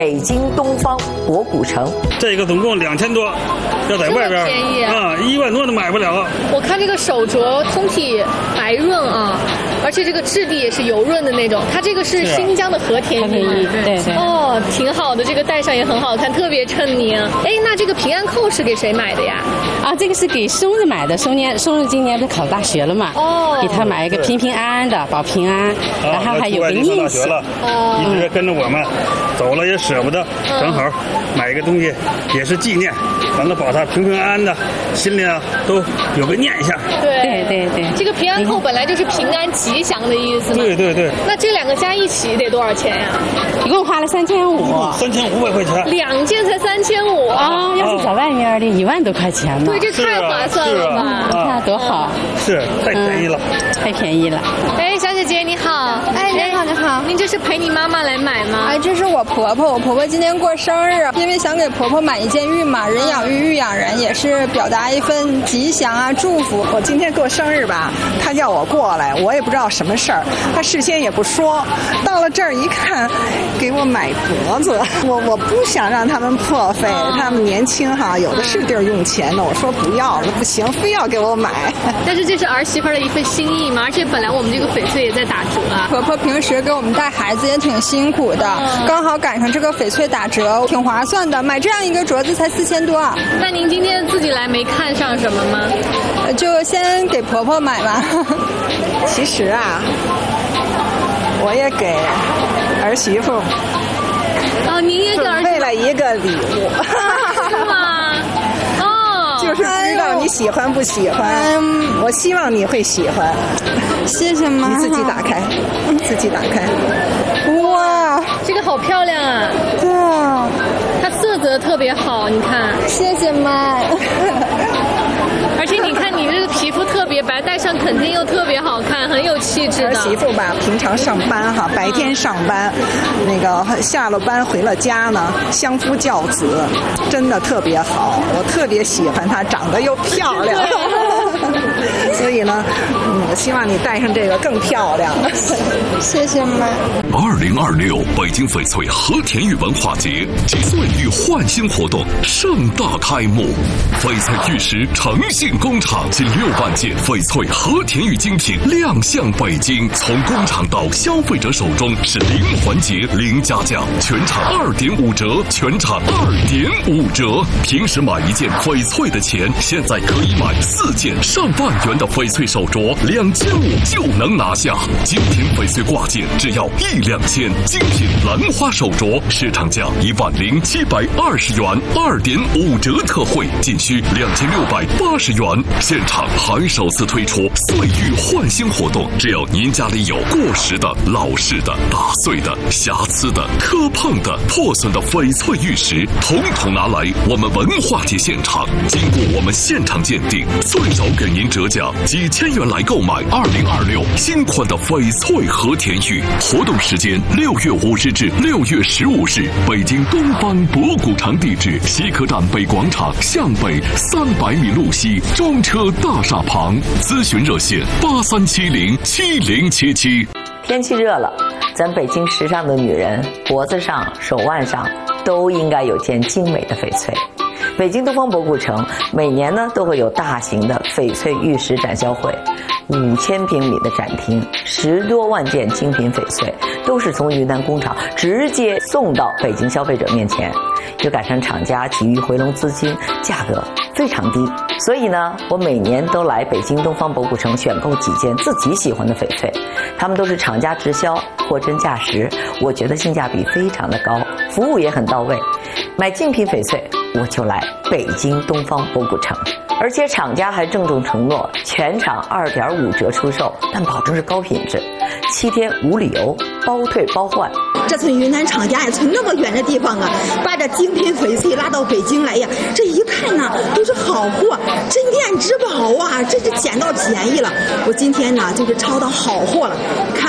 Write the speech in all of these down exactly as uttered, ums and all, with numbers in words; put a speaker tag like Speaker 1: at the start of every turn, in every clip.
Speaker 1: 北京东方博古城，
Speaker 2: 这个总共两千多，要在外边
Speaker 3: 便宜
Speaker 2: 啊，一万多都买不了。
Speaker 3: 我看这个手镯通体白润啊，而且这个质地也是油润的那种。它这个是新疆的和田玉，
Speaker 4: 对对。
Speaker 3: 哦，挺好的，这个戴上也很好看，特别衬你。哎，那这个平安扣是给谁买的呀？
Speaker 4: 啊，这个是给松子买的。松年松子今年不是考大学了嘛？哦，给他买一个平平安安的，保平安，然后还有个念想。
Speaker 2: 哦，一直跟着我们走了也舍不得，正好买一个东西也是纪念，完了保他平平安安的，心里啊都有个念想。
Speaker 3: 对
Speaker 4: 对对，
Speaker 3: 这个平安扣本来就是平安吉祥的意思嘛。
Speaker 2: 对对对。
Speaker 3: 那这两个加一起得多少钱呀？
Speaker 4: 一共花了三千五。
Speaker 2: 三千五百块钱。
Speaker 3: 两件才三千五
Speaker 4: 啊！要是在外面的，一万多块钱呢。
Speaker 3: 对，这太划算了吧？
Speaker 4: 你看多好。
Speaker 2: 是，太便宜了，
Speaker 4: 太便宜了。
Speaker 3: 哎，小姐姐你好。
Speaker 5: 哎，你好，你好。
Speaker 3: 您这是陪你妈妈来买吗？
Speaker 5: 哎，这是我婆婆，我婆婆今天过生日，因为想给婆婆买一件玉嘛，人养玉，玉养人，也是表达一份吉祥啊，祝福。
Speaker 6: 我今天过生日吧，她叫我过来，我也不知道什么事儿，她事先也不说，到了这儿一看，给我买镯子，我我不想让他们破费，他们年轻哈，有的是地儿用钱的，我说不要了，不行，非要给我买。
Speaker 3: 但是这是儿媳妇的一份心意嘛，而且本来我们这个翡翠也在打折啊。
Speaker 5: 婆婆平时给我们带孩子也挺辛苦的，嗯、刚好赶上这个翡翠打折，挺划算的。买这样一个镯子才四千多。
Speaker 3: 那您今天自己来没看上什么吗？
Speaker 5: 就先给婆婆买吧。
Speaker 6: 其实啊，我也给儿媳妇。
Speaker 3: 哦，您也给儿媳妇
Speaker 6: 准备了一个礼物。
Speaker 3: 是吗？哦，
Speaker 6: 就是不知道你喜欢不喜欢。嗯、我希望你会喜欢。
Speaker 5: 谢谢妈。
Speaker 6: 你自己打开，自己打开。
Speaker 5: 哇，
Speaker 3: 这个好漂亮啊！
Speaker 5: 对啊，
Speaker 3: 它色泽特别好，你看。
Speaker 5: 谢谢妈。
Speaker 3: 而且你看你这个皮肤特别白，戴上肯定又特别好看，很有气质的。
Speaker 6: 儿媳妇吧，平常上班哈，白天上班，那个下了班回了家呢，相夫教子，真的特别好。我特别喜欢她，长得又漂亮。所以呢，嗯，我希望你戴上这个更漂亮。
Speaker 5: 谢谢妈。
Speaker 7: 二零二六北京翡翠和田玉文化节及岁玉焕新活动盛大开幕，翡翠玉石诚信工厂近六万件翡翠和田玉精品亮相北京，从工厂到消费者手中是零环节零加价，全场二点五折，全场二点五折。平时买一件翡翠的钱，现在可以买四件上万元的翡翠手镯，两千五就能拿下。精品翡翠挂件只要一两千，精品兰花手镯市场价一万零七百二十元，二点五折特惠，仅需两千六百八十元。现场还首次推出岁玉焕新活动，只要您家里有过时的、老式的、打碎的、瑕疵的、磕碰的、破损的翡翠玉石，统统拿来我们文化节现场，经过我们现场鉴定，最少给您折价几千元来购买二零二六新款的翡翠和田玉。活动时间六月五日至六月十五日，北京东方博古城，地址西客站北广场向北三百米路西中车大厦旁，咨询热线八三七零七零七七。
Speaker 1: 天气热了，咱北京时尚的女人脖子上、手腕上都应该有件精美的翡翠。北京东方博古城每年呢都会有大型的翡翠玉石展销会，五千平米的展厅，十多万件精品翡翠都是从云南工厂直接送到北京消费者面前，又赶上厂家急于回笼资金，价格非常低，所以呢，我每年都来北京东方博古城选购几件自己喜欢的翡翠，他们都是厂家直销，货真价实，我觉得性价比非常的高，服务也很到位。买精品翡翠，我就来北京东方博古城。而且厂家还郑重承诺全场二点五折出售，但保证是高品质，七天无理由，包退包换。
Speaker 8: 这从云南厂家也从那么远的地方啊，把这精品翡翠拉到北京来呀，这一看呢都是好货，镇店之宝啊，这是捡到便宜了。我今天呢就是抄到好货了，看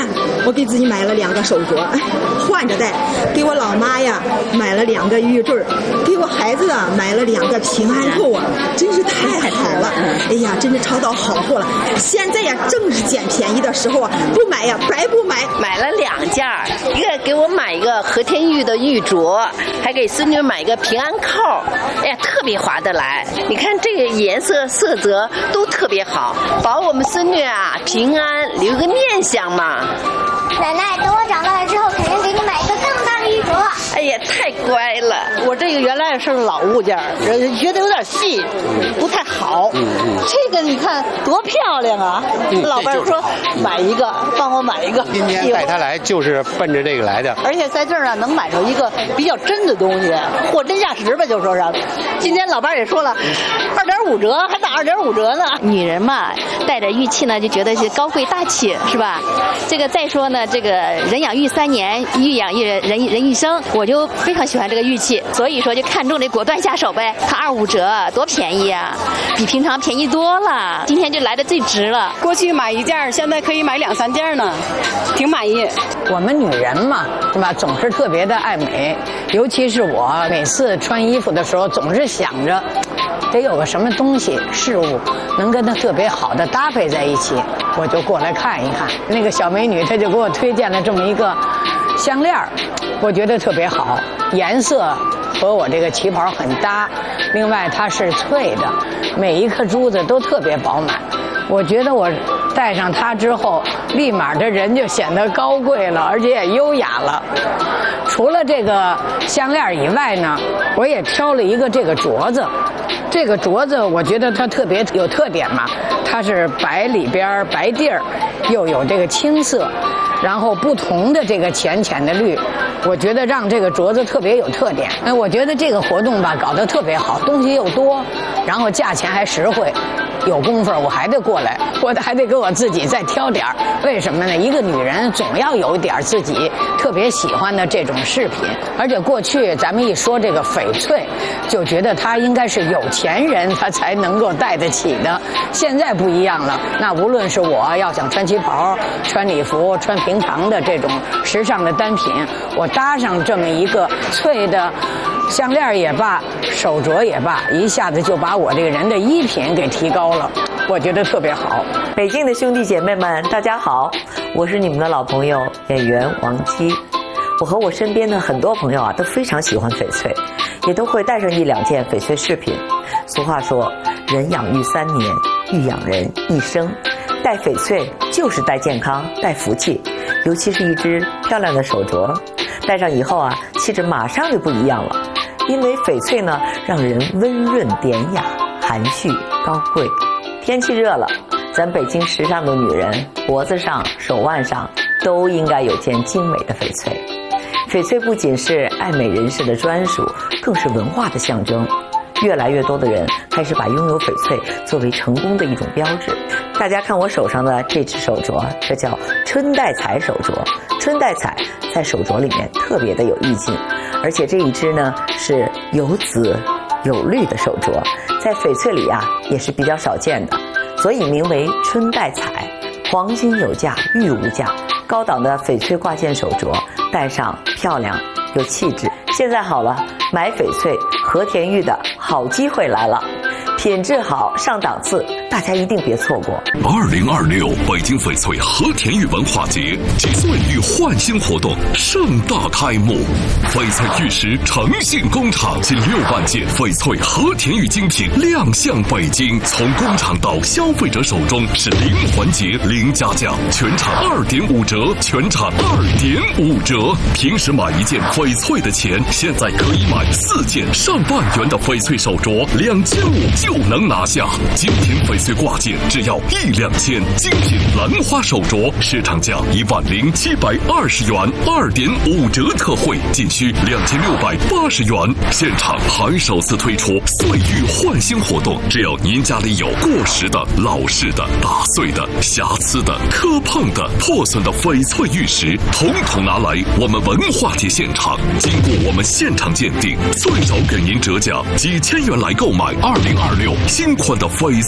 Speaker 8: 我给自己买了两个手镯，哎，换着戴。给我老妈呀买了两个玉坠，给我孩子啊买了两个平安扣啊，真是太好了。哎呀，真是淘到好货了。现在呀正是捡便宜的时候啊，不买呀白不买。
Speaker 9: 买了两件，一个给我买一个和田玉的玉镯，还给孙女买一个平安扣。哎呀，特别划得来。你看这个颜色色泽都特别好，保我们孙女啊平安，留个念想嘛。
Speaker 10: 奶奶，等我长大了之后，肯定给你买一个更大的玉镯。
Speaker 9: 哎呀，太乖了！
Speaker 11: 我这个原来是老物件，觉得有点细，不太好。嗯嗯、这个你看多漂亮啊！嗯、老伴说买一个，帮我买一个。
Speaker 12: 今天带他来就是奔着这个来的。
Speaker 11: 而且在这儿啊，能买着一个比较真的东西，货真价实吧，就说是。今天老伴也说了，二点五折，还打二点五折呢。
Speaker 13: 女人嘛，带着玉器呢，就觉得是高贵大气，是吧？这个再说呢，这个人养玉三年，玉养一人人人一生，我就非常喜欢这个玉器，所以说就看中这果断下手呗。它二五折，多便宜啊，比平常便宜多了。今天就来的最值了。
Speaker 14: 过去买一件，现在可以买两三件呢，挺满意。
Speaker 15: 我们女人嘛，是吧，总是特别的爱美，尤其是我每次穿衣服的时候，总是想着得有个什么东西事物能跟它特别好的搭配在一起，我就过来看一看。那个小美女她就给我推荐了这么一个项链，我觉得特别好，颜色和我这个旗袍很搭，另外它是脆的，每一颗珠子都特别饱满。我觉得我戴上它之后，立马这人就显得高贵了，而且也优雅了。除了这个项链以外呢，我也挑了一个这个镯子。这个镯子我觉得它特别有特点嘛，它是白里边白地儿，又有这个青色，然后不同的这个浅浅的绿，我觉得让这个镯子特别有特点。哎，我觉得这个活动吧搞得特别好，东西又多，然后价钱还实惠。有功夫我还得过来，我还得给我自己再挑点儿。为什么呢？一个女人总要有一点自己特别喜欢的这种饰品。而且过去咱们一说这个翡翠，就觉得它应该是有钱人他才能够戴得起的。现在不一样了，那无论是我要想穿旗袍、穿礼服、穿平常的这种时尚的单品，我搭上这么一个翠的项链也罢，手镯也罢，一下子就把我这个人的衣品给提高了，我觉得特别好。
Speaker 1: 北京的兄弟姐妹们，大家好，我是你们的老朋友演员王姬。我和我身边的很多朋友啊，都非常喜欢翡翠，也都会带上一两件翡翠饰品。俗话说，人养玉三年，玉养人一生。戴翡翠就是带健康、带福气，尤其是一只漂亮的手镯，戴上以后啊，气质马上就不一样了。因为翡翠呢，让人温润典雅、含蓄高贵。天气热了，咱北京时尚的女人脖子上、手腕上都应该有件精美的翡翠。翡翠不仅是爱美人士的专属，更是文化的象征。越来越多的人开始把拥有翡翠作为成功的一种标志。大家看我手上的这只手镯，这叫春带彩手镯。春带彩在手镯里面特别的有意境，而且这一只呢是有紫有绿的手镯，在翡翠里啊也是比较少见的，所以名为春带彩。黄金有价，玉无价，高档的翡翠挂件手镯戴上漂亮有气质。现在好了，买翡翠和田玉的好机会来了，品质好上档次，大家一定别错过。
Speaker 7: 二零二六北京翡翠和田玉文化节及岁玉焕新活动盛大开幕，翡翠玉石诚信工厂近六万件翡翠和田玉精品亮相北京，从工厂到消费者手中是零环节零加价，全场二点五折，全场二点五折。平时买一件翡翠的钱，现在可以买四件上万元的翡翠手镯，两千五就能拿下。精品翡翠挂件只要一两千，精品兰花手镯市场价一万零七百二十元，二点五折特惠，仅需两千六百八十元。现场还首次推出岁玉焕新活动，只要您家里有过时的、老式的、打碎的、瑕疵的、磕碰的、破损的翡翠玉石，统统拿来我们文化节现场，经过我们现场鉴定，最少给您折价几千元来购买二零二六新款的翡翠和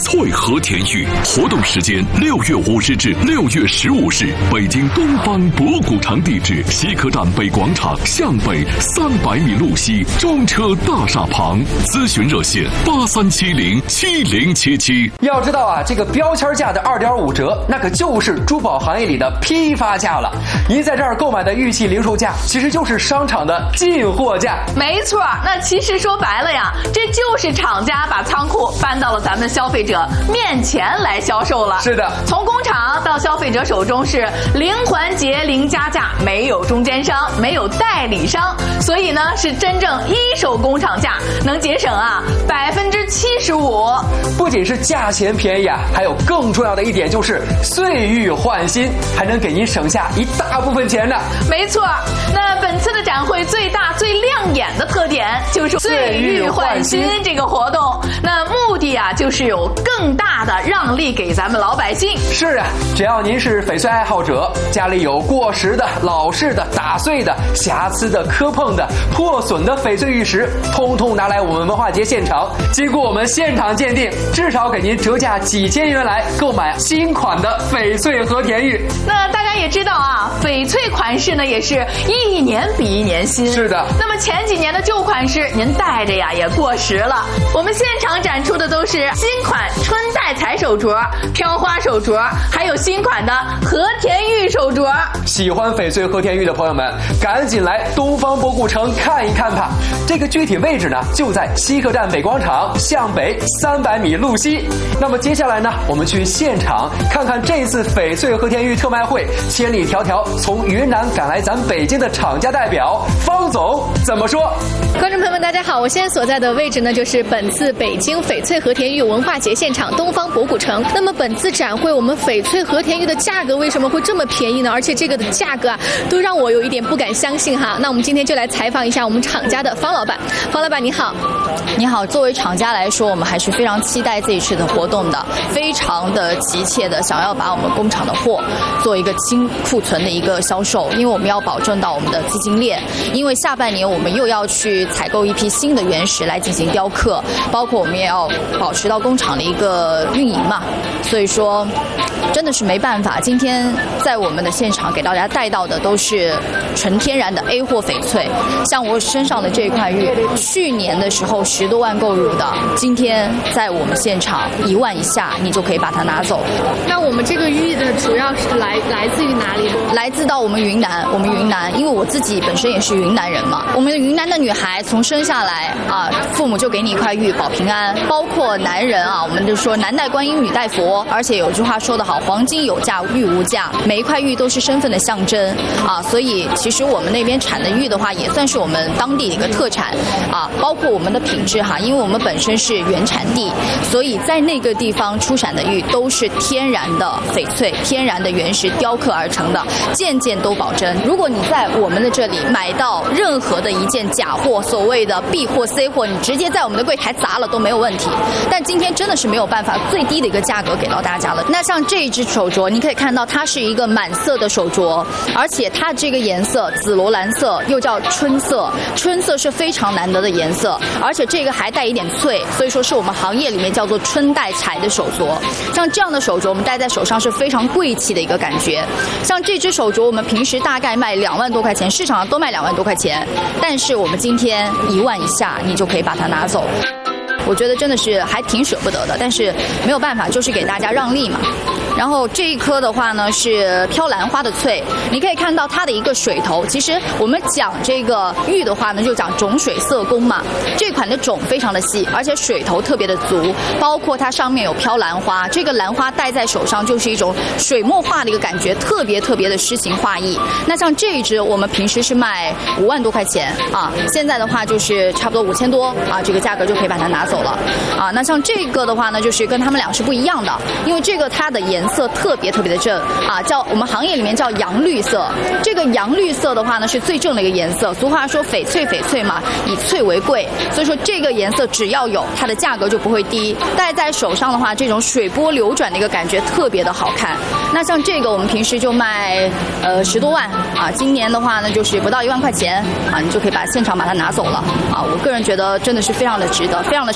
Speaker 7: 和田玉，活动时间六月五日至六月十五日，北京东方博古城，地址西客站北广场向北三百米路西中车大厦旁，咨询热线八三七零七零七七。
Speaker 16: 要知道啊，这个标签价的二点五折，那可就是珠宝行业里的批发价了。您在这儿购买的玉器零售价，其实就是商场的进货价。
Speaker 17: 没错，那其实说白了呀，这就是厂家把仓库搬到了咱们消费者面前来销售了。
Speaker 16: 是的，
Speaker 17: 从工厂到消费者手中是零环节零加价，没有中间商，没有代理商，所以呢是真正一手工厂价，能节省啊百分之七十五。
Speaker 16: 不仅是价钱便宜啊，还有更重要的一点就是岁玉换新，还能给您省下一大部分钱呢。
Speaker 17: 没错，那本次的展会最大最亮眼的特点就是岁玉换新这个活动，那目的啊就是有更大的让利给咱们老百姓。
Speaker 16: 是啊，只要您是翡翠爱好者，家里有过时的、老式的、打碎的、瑕疵的、磕碰的、破损的翡翠玉石，通通拿来我们文化节现场，经过我们现场鉴定，至少给您折价几千元来购买新款的翡翠和田玉。
Speaker 17: 那大家也知道啊，翡翠款式呢也是一年比一年新。
Speaker 16: 是的。
Speaker 17: 那么前几年的旧款式，您戴着呀也过时了。我们现场展出的都是新款春带彩手镯、飘花手镯，还有新款的和田玉手镯。
Speaker 16: 喜欢翡翠和田玉的朋友们，赶紧来东方博古城看一看吧。这个具体位置呢，就在西客站北广场向北三百米路西。那么接下来呢，我们去现场看看这次翡翠和田玉特卖会，千里迢迢从云南赶来咱北京的厂家代表方总怎么说。
Speaker 3: 观众朋友们大家好，我现在所在的位置呢就是本次北京翡翠和田玉文化节现场东方博古城。那么本次展会我们翡翠和田玉的价格为什么会这么便宜呢？而且这个的价格啊都让我有一点不敢相信哈。那我们今天就来采访一下我们厂家的方老板。方老板你好。
Speaker 18: 你好，作为厂家来说，我们还是非常期待这一次的活动的，非常的急切的想要把我们工厂的货做一个清库存的一个销售，因为我们要保证到我们的资金链，因为下半年我们又要去采购一批新的原石来进行雕刻，包括我们也要保持到工厂的一个运营嘛，所以说真的是没办法，今天在我们的现场给大家带到的都是纯天然的 A 货翡翠，像我身上的这块玉，去年的时候十多万购入的，今天在我们现场一万以下，你就可以把它拿走。
Speaker 3: 那我们这个玉的主要是来来自于哪里？
Speaker 18: 来自到我们云南，我们云南，因为我自己本身也是云南人嘛，我们云南的女孩从生下来啊，父母就给你一块玉保平安，包括男人啊，我们就说男戴观音，女戴佛，而且有句话说得好，黄金有价，玉无价，每一块玉都是身份的象征啊，所以其实我们那边产的玉的话，也算是我们当地的一个特产啊，包括我们的品质哈，因为我们本身是原产地，所以在那个地方出产的玉都是天然的翡翠，天然的原石雕刻而成的，件件都保真。如果你在我们的这里买到任何的一件假货，所谓的 B 货 C 货，你直接在我们的柜台砸了都没有问题。但今天真的是没有办法最低的一个价格给到大家了。那像这一只手镯，你可以看到它是一个满色的手镯，而且它这个颜色紫罗兰色又叫春色，春色是非常难得的颜色，而且这个还带一点翠，所以说是我们行业里面叫做春带彩的手镯。像这样的手镯我们戴在手上是非常贵气的一个感觉。像这只手镯我们平时大概卖两万多块钱，市场上都卖两万多块钱，但是我们今天一万以下你就可以把它拿走。我觉得真的是还挺舍不得的，但是没有办法，就是给大家让利嘛。然后这一颗的话呢是飘兰花的翠，你可以看到它的一个水头。其实我们讲这个玉的话呢，就讲种水色工嘛。这款的种非常的细，而且水头特别的足，包括它上面有飘兰花，这个兰花戴在手上就是一种水墨画的一个感觉，特别特别的诗情画意。那像这一支我们平时是卖五万多块钱啊，现在的话就是差不多五千多啊，这个价格就可以把它拿走了啊。那像这个的话呢，就是跟他们俩是不一样的，因为这个它的颜色特别特别的正啊，叫我们行业里面叫洋绿色。这个洋绿色的话呢是最正的一个颜色，俗话说翡翠翡翠嘛，以翠为贵，所以说这个颜色只要有它的价格就不会低。戴在手上的话，这种水波流转的一个感觉特别的好看。那像这个我们平时就卖呃十多万啊，今年的话呢就是不到一万块钱啊，你就可以把现场把它拿走了啊。我个人觉得真的是非常的值得，非常的超。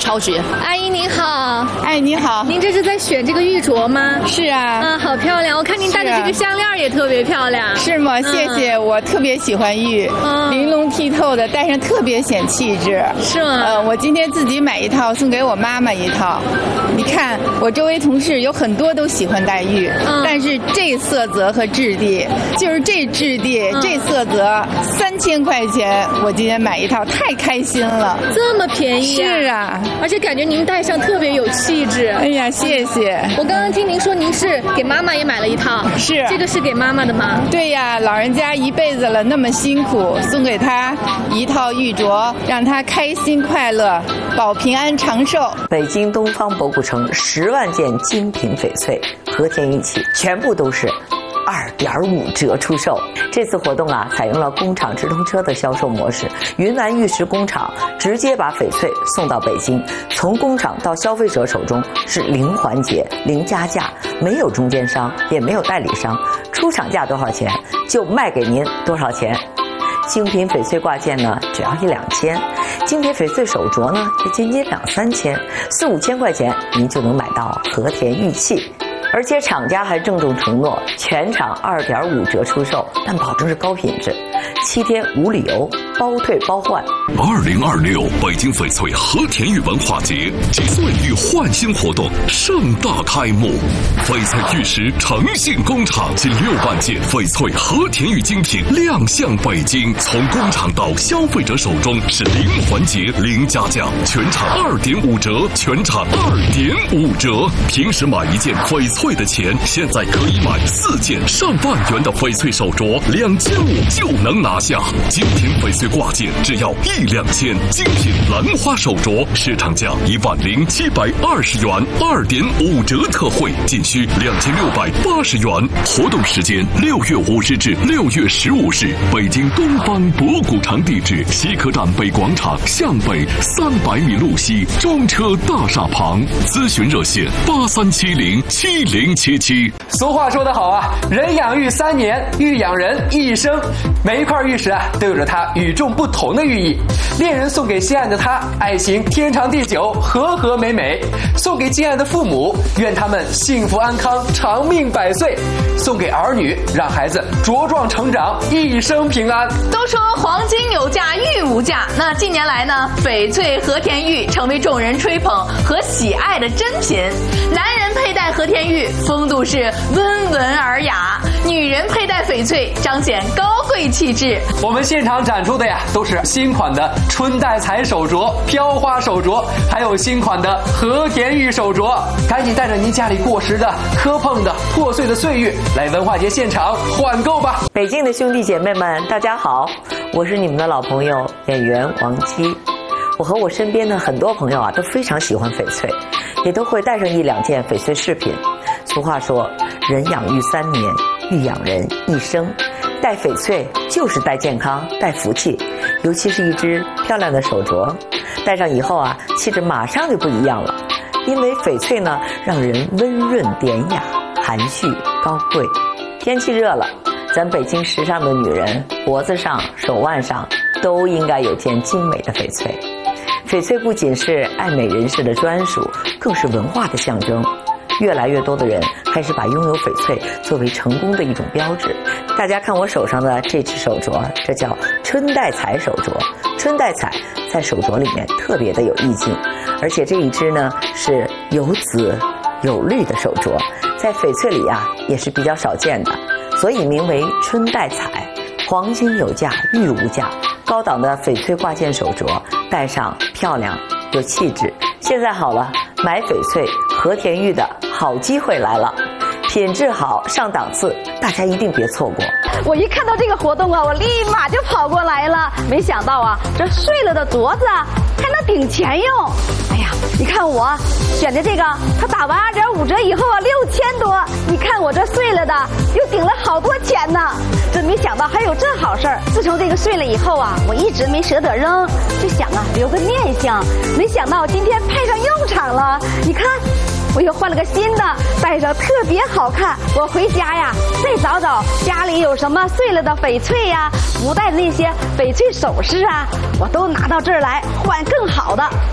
Speaker 18: 挑抉。
Speaker 3: 阿姨您好，
Speaker 19: 哎你好，
Speaker 3: 您这是在选这个玉镯吗？
Speaker 19: 是啊，
Speaker 3: 啊好漂亮，我看您戴的这个项链也特别漂亮。
Speaker 19: 是吗？谢谢，嗯、我特别喜欢玉，嗯、玲珑剔透的，戴上特别显气质。
Speaker 3: 是吗？
Speaker 19: 呃，我今天自己买一套，送给我妈妈一套。你看，我周围同事有很多都喜欢戴玉，嗯、但是这色泽和质地，就是这质地、嗯、这色泽，三千块钱，我今天买一套，太开心了。
Speaker 3: 这么便宜、啊？
Speaker 19: 是啊，
Speaker 3: 而且感觉您戴上特别有气质。
Speaker 19: 哎呀，谢谢。
Speaker 3: 我刚刚听您说您是给妈妈也买了一套，
Speaker 19: 是
Speaker 3: 这个是给妈妈的吗？
Speaker 19: 对呀，老人家一辈子了，那么辛苦，送给她一套玉镯，让她开心快乐，保平安长寿。
Speaker 1: 北京东方博古城十万件精品翡翠和田玉器，全部都是二点五折出售。这次活动啊，采用了工厂直通车的销售模式，云南玉石工厂直接把翡翠送到北京，从工厂到消费者手中是零环节、零加价，没有中间商，也没有代理商，出厂价多少钱就卖给您多少钱。精品翡翠挂件呢，只要一两千；精品翡翠手镯呢，也仅仅两三千，四五千块钱您就能买到和田玉器。而且厂家还郑重承诺，全场二点五折出售，但保证是高品质，七天无理由，包退包换。
Speaker 7: 二零二六北京翡翠和田玉文化节几岁玉焕新活动盛大开幕，翡翠玉石诚信工厂近六万件翡翠和田玉精品亮相北京，从工厂到消费者手中是零环节、零加价，全场二点五折，全场二点五折。平时买一件翡翠翠的钱，现在可以买四件上万元的翡翠手镯，两千五就能拿下。精品翡翠挂件只要一两千，精品兰花手镯市场价一万零七百二十元，二点五折特惠，仅需两千六百八十元。活动时间六月五日至六月十五日，北京东方博古城地址：西客站北广场向北三百米路西中车大厦旁。咨询热线八三七零七零七七。
Speaker 16: 俗话说得好啊，人养玉三年，玉养人一生。每一块玉石啊，都有着它与众不同的寓意。恋人送给心爱的他，爱情天长地久，和和美美；送给敬爱的父母，愿他们幸福安康，长命百岁；送给儿女，让孩子茁壮成长，一生平安。
Speaker 17: 都说黄金有价，玉无价。那近年来呢，翡翠和田玉成为众人吹捧和喜爱的珍品。男人佩戴和田玉，风度是温文尔雅；女人佩戴翡翠，彰显高贵气质。
Speaker 16: 我们现场展出的呀，都是新款的春带彩手镯、飘花手镯，还有新款的和田玉手镯。赶紧带着您家里过时的、磕碰的、破碎的碎玉来文化节现场换购吧！
Speaker 1: 北京的兄弟姐妹们，大家好，我是你们的老朋友演员王姬。我和我身边的很多朋友啊，都非常喜欢翡翠，也都会带上一两件翡翠饰品。俗话说，人养玉三年，玉养人一生。戴翡翠就是带健康、带福气，尤其是一只漂亮的手镯，戴上以后啊，气质马上就不一样了。因为翡翠呢，让人温润典雅、含蓄高贵。天气热了，咱北京时尚的女人脖子上、手腕上都应该有件精美的翡翠。翡翠不仅是爱美人士的专属，更是文化的象征。越来越多的人开始把拥有翡翠作为成功的一种标志。大家看我手上的这只手镯，这叫春带彩手镯。春带彩在手镯里面特别的有意境，而且这一只呢是有紫有绿的手镯，在翡翠里啊也是比较少见的，所以名为春带彩。黄金有价，玉无价，高档的翡翠挂件手镯，戴上漂亮有气质。现在好了，买翡翠和田玉的好机会来了，品质好上档次，大家一定别错过。
Speaker 20: 我一看到这个活动啊，我立马就跑过来了。没想到啊，这碎了的镯子啊还能顶钱用。哎呀，你看我选的这个，它打完二点五折以后啊，六千多。你看我这碎了的，又顶了好多钱呢。真没想到还有这好事儿。自从这个碎了以后啊，我一直没舍得扔，就想啊留个念想。没想到今天派上用场了。你看，我又换了个新的，戴着特别好看。我回家呀，再找找家里有什么碎了的翡翠呀、不戴的那些翡翠首饰啊，我都拿到这儿来换更好的。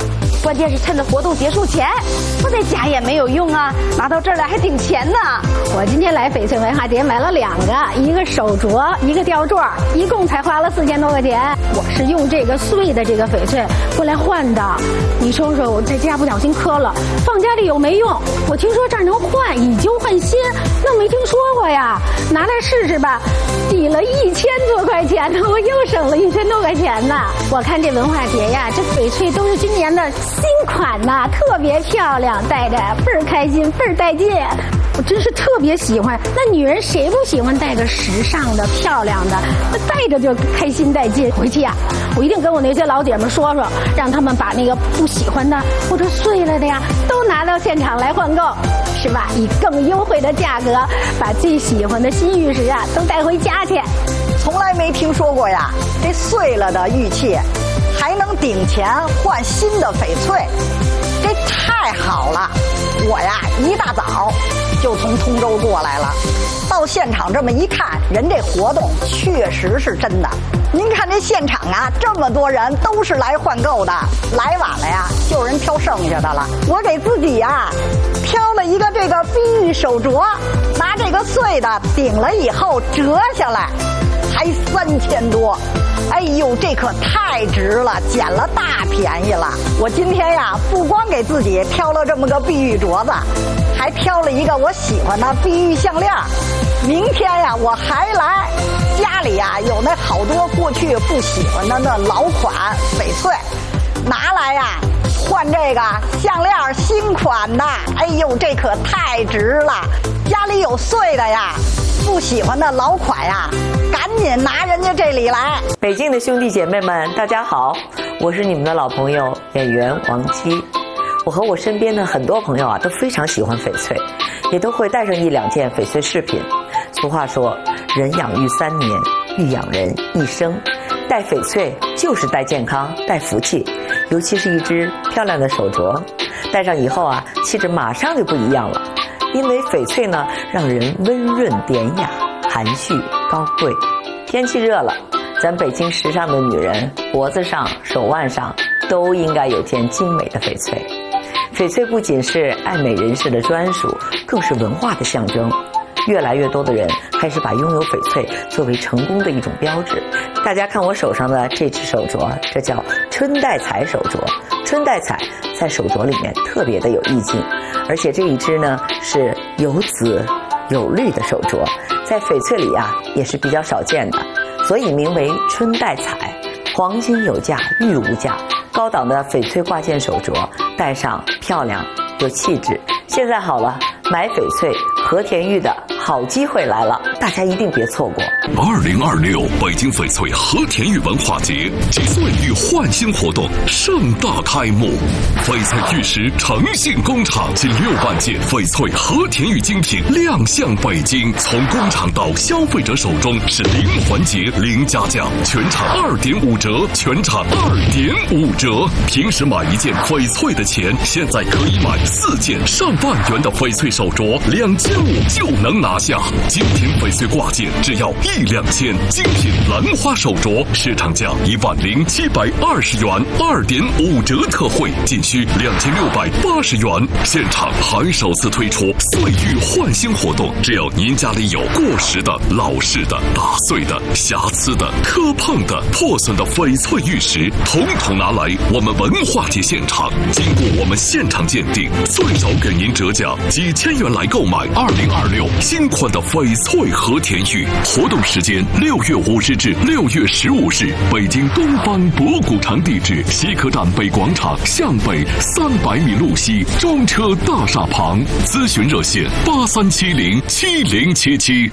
Speaker 20: 关键是趁着活动结束前，不在家也没有用啊，拿到这儿来还顶钱呢。
Speaker 21: 我今天来翡翠文化节买了两个，一个手镯，一个吊坠，一共才花了四千多块钱。我是用这个碎的这个翡翠过来换的。你说说，我在家不小心磕了，放家里有没用？我听说这儿能换，以旧换新，那没听说过呀。拿来试试吧，抵了一千多块钱呢，我又省了一千多块钱呢。我看这文化节呀，这翡翠都是今年的新款呐，特别漂亮，戴着倍儿开心，倍儿带劲。我真是特别喜欢，那女人谁不喜欢戴个时尚的、漂亮的？那戴着就开心带劲。回去呀、啊，我一定跟我那些老姐们说说，让他们把那个不喜欢的或者碎了的呀，都拿到现场来换购，是吧？以更优惠的价格，把最喜欢的新玉石啊都带回家去。
Speaker 22: 从来没听说过呀，这碎了的玉器还能顶钱换新的翡翠，这太好了！我呀一大早就从通州过来了，到现场这么一看，人这活动确实是真的。您看这现场啊，这么多人都是来换购的，来晚了呀，就有人挑剩下的了。我给自己呀挑了一个这个碧玉手镯，拿这个碎的顶了以后折下来，才三千多。哎呦，这可太值了，捡了大便宜了！我今天呀，不光给自己挑了这么个碧玉镯子，还挑了一个我喜欢的碧玉项链。明天呀，我还来，家里呀有那好多过去不喜欢的那老款翡翠，拿来呀换这个项链新款的。哎呦，这可太值了！家里有碎的呀，不喜欢的老款呀，赶紧拿人家这里来。
Speaker 1: 北京的兄弟姐妹们，大家好，我是你们的老朋友演员王姬。我和我身边的很多朋友啊，都非常喜欢翡翠，也都会带上一两件翡翠饰品。俗话说，人养育三年，玉养人一生。戴翡翠就是带健康、带福气，尤其是一只漂亮的手镯，戴上以后啊，气质马上就不一样了。因为翡翠呢，让人温润典雅、含蓄高贵。天气热了，咱北京时尚的女人脖子上、手腕上都应该有件精美的翡翠。翡翠不仅是爱美人士的专属，更是文化的象征。越来越多的人开始把拥有翡翠作为成功的一种标志。大家看我手上的这只手镯，这叫春带彩手镯。春带彩在手镯里面特别的有意境，而且这一只呢是有紫有绿的手镯，在翡翠里啊也是比较少见的，所以名为春带彩。黄金有价，玉无价，高档的翡翠挂件手镯戴上漂亮有气质。现在好了，买翡翠和田玉的好机会来了，大家一定别错过。
Speaker 7: 二零二六北京翡翠和田玉文化节集岁玉焕新活动盛大开幕，翡翠玉石诚信工厂近六万件翡翠和田玉精品亮相北京，从工厂到消费者手中是零环节零加价，全场二点五折，全场二点五折。平时买一件翡翠的钱，现在可以买四件上万元的翡翠手镯，两千五就能拿下。精品翡翠挂件只要一两千，精品兰花手镯市场价一万零七百二十元，二点五折特惠，仅需两千六百八十元。现场还首次推出岁玉焕新活动，只要您家里有过时的、老式的、打碎的、瑕疵的、磕碰的、破损的翡翠玉石，统统拿来我们文化节现场，经过我们现场鉴定，最少给您折价几千元来购买二零二六新款的翡翠和田玉。活动时间六月五日至六月十五日，北京东方博古城，地址西客站北广场向北三百米路西中车大厦旁，咨询热线八三七零七零七七。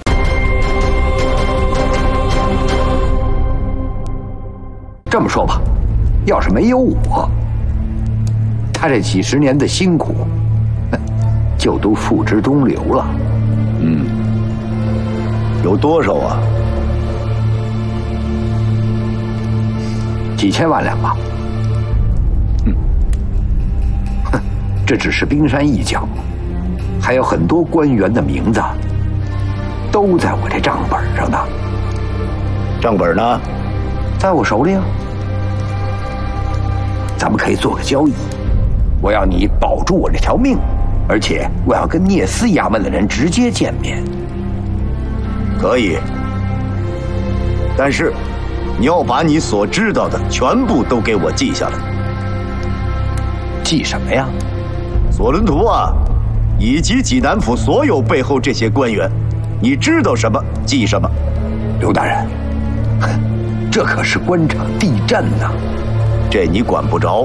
Speaker 23: 这么说吧，要是没有我，他这几十年的辛苦就都付之东流了。
Speaker 24: 嗯，有多少啊？
Speaker 23: 几千万两吧。嗯，哼，这只是冰山一角，还有很多官员的名字都在我这账本上呢。
Speaker 24: 账本呢？
Speaker 23: 在我手里啊。咱们可以做个交易， 我要你保住我这条命，而且我要跟聂司衙门的人直接见面。
Speaker 24: 可以，但是你要把你所知道的全部都给我记下来。
Speaker 23: 记什么呀？
Speaker 24: 索伦图啊，以及济南府所有背后这些官员，你知道什么记什么。
Speaker 23: 刘大人，这可是官场地震呐，
Speaker 24: 这你管不着。